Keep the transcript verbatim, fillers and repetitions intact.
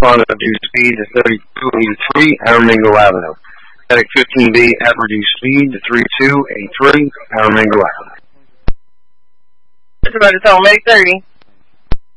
on at reduced speed to thirty-two eighty-three Aramingo Avenue. Medic fifteen B at reduced speed to thirty-two eighty-three Aramingo Avenue. It's about to tell Medic thirty.